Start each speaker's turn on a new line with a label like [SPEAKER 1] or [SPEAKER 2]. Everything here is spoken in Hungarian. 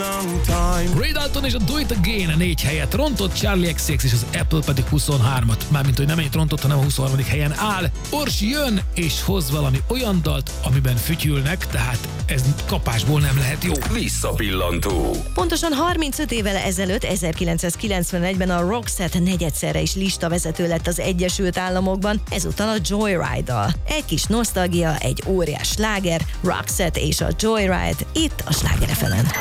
[SPEAKER 1] Ray Dalton és a Do It Again 4 helyet rontott, Charlie XCX és az Apple pedig 23-at. Mármint, hogy nem ennyit rontott, hanem a 23. helyen áll. Orsi jön és hoz valami olyan dalt, amiben fütyülnek, tehát ez kapásból nem lehet jó.
[SPEAKER 2] Visszapillantó.
[SPEAKER 3] Pontosan 35 évvel ezelőtt, 1991-ben a Roxette negyedszerre is listavezető lett az Egyesült Államokban, ezúttal a Joyride-dal. Egy kis nosztalgia, egy óriás sláger, Roxette és a Joyride itt a Sláger FM-en.